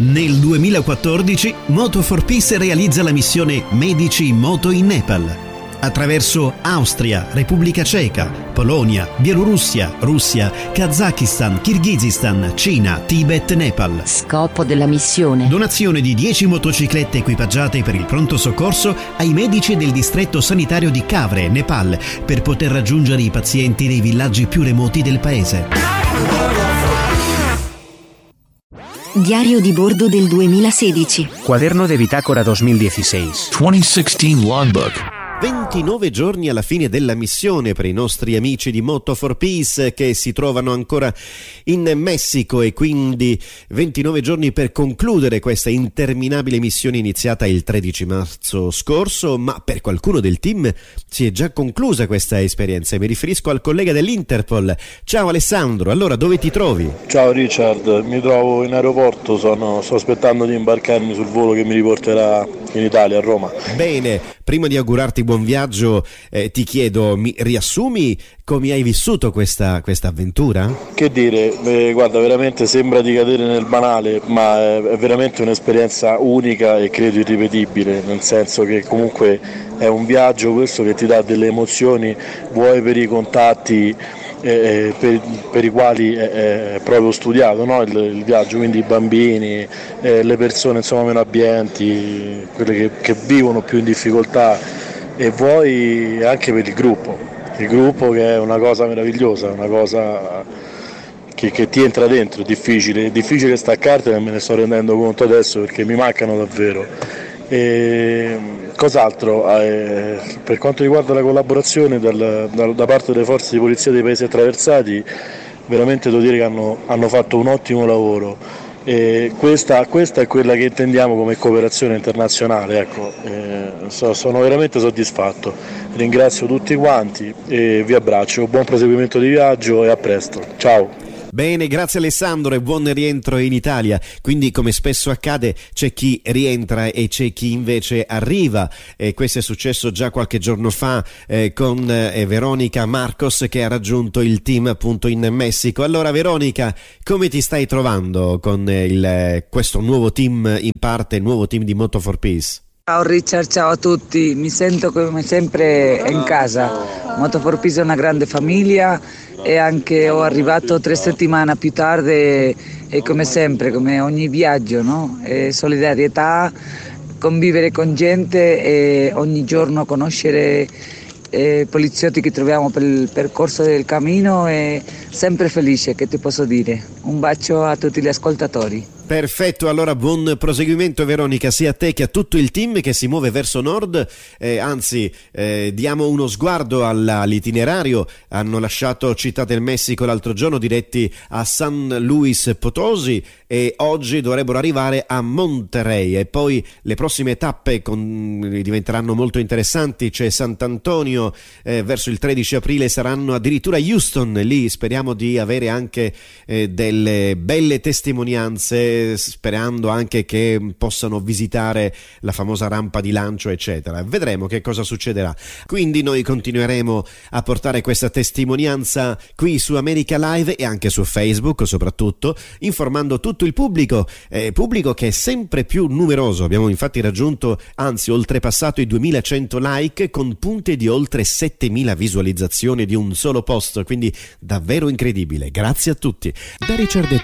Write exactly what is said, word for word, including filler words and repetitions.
Nel duemilaquattordici Moto for Peace realizza la missione Medici in Moto in Nepal. Attraverso Austria, Repubblica Ceca, Polonia, Bielorussia, Russia, Kazakistan, Kirghizistan, Cina, Tibet, Nepal. Scopo della missione: donazione di dieci motociclette equipaggiate per il pronto soccorso ai medici del distretto sanitario di Kavre, Nepal, per poter raggiungere i pazienti nei villaggi più remoti del paese. Diario di bordo del duemilasedici. Cuaderno de bitácora duemiladiciassei. duemilasedici Logbook. ventinove giorni alla fine della missione per i nostri amici di Moto for Peace che si trovano ancora in Messico, e quindi ventinove giorni per concludere questa interminabile missione iniziata il tredici marzo scorso, ma per qualcuno del team si è già conclusa questa esperienza, e mi riferisco al collega dell'Interpol. Ciao Alessandro, allora dove ti trovi? Ciao Richard, mi trovo in aeroporto, sono, sto aspettando di imbarcarmi sul volo che mi riporterà in Italia, a Roma. Bene, prima di augurarti buon viaggio, eh, ti chiedo, mi riassumi come hai vissuto questa, questa avventura? Che dire, eh, guarda, veramente sembra di cadere nel banale, ma è, è veramente un'esperienza unica e credo irripetibile, nel senso che comunque è un viaggio questo che ti dà delle emozioni, vuoi per i contatti eh, per, per i quali è, è proprio studiato, no? il, il viaggio, quindi i bambini, eh, le persone insomma meno abbienti, quelle che, che vivono più in difficoltà, e vuoi anche per il gruppo, il gruppo che è una cosa meravigliosa, una cosa che, che ti entra dentro, è difficile, è difficile staccartene, me ne sto rendendo conto adesso perché mi mancano davvero. E cos'altro? Eh, per quanto riguarda la collaborazione dal, da, da parte delle forze di polizia dei paesi attraversati, veramente devo dire che hanno, hanno fatto un ottimo lavoro. E questa, questa è quella che intendiamo come cooperazione internazionale, ecco. eh, so, sono veramente soddisfatto, ringrazio tutti quanti e vi abbraccio, buon proseguimento di viaggio e a presto, ciao. Bene, grazie Alessandro e buon rientro in Italia. Quindi, come spesso accade, c'è chi rientra e c'è chi invece arriva, e questo è successo già qualche giorno fa eh, con eh, Veronica Marcos, che ha raggiunto il team appunto in Messico. Allora Veronica, come ti stai trovando con il, questo nuovo team, in parte il nuovo team di Moto for Peace? Ciao Richard, ciao a tutti, mi sento come sempre in casa. Moto for Peace è una grande famiglia e anche ho arrivato tre settimane più tardi e, e come sempre, come ogni viaggio, no? E solidarietà, convivere con gente e ogni giorno conoscere eh, poliziotti che troviamo per il percorso del cammino, e sempre felice, che ti posso dire. Un bacio a tutti gli ascoltatori. Perfetto, allora buon proseguimento Veronica, sia a te che a tutto il team che si muove verso nord, eh, anzi eh, diamo uno sguardo alla, all'itinerario. Hanno lasciato Città del Messico l'altro giorno, diretti a San Luis Potosi, e oggi dovrebbero arrivare a Monterrey, e poi le prossime tappe con, diventeranno molto interessanti. C'è Sant'Antonio eh, verso il tredici aprile, saranno addirittura Houston, lì speriamo di avere anche eh, delle belle testimonianze, sperando anche che possano visitare la famosa rampa di lancio eccetera. Vedremo che cosa succederà. Quindi noi continueremo a portare questa testimonianza qui su America Live e anche su Facebook soprattutto, informando tutto il pubblico, eh, pubblico che è sempre più numeroso. Abbiamo infatti raggiunto, anzi oltrepassato i duemilacento like, con punte di oltre settemila visualizzazioni di un solo post, quindi davvero incredibile. Grazie a tutti. Da Richard